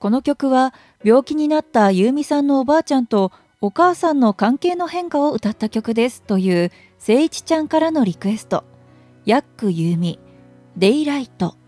この曲は病気になったゆうみさんのおばあちゃんとお母さんの関係の変化を歌った曲ですというせいいちちゃんからのリクエスト。ヤックゆうみ、デイライト。